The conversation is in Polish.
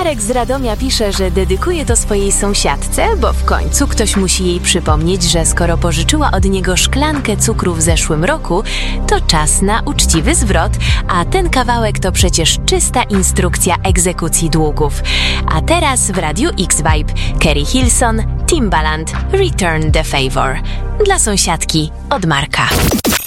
Marek z Radomia pisze, że dedykuje to swojej sąsiadce, bo w końcu ktoś musi jej przypomnieć, że skoro pożyczyła od niego szklankę cukru w zeszłym roku, to czas na uczciwy zwrot, a ten kawałek to przecież czysta instrukcja egzekucji długów. A teraz w Radiu X-Vibe Keri Hilson, Timbaland, Return the Favor. Dla sąsiadki od Marka.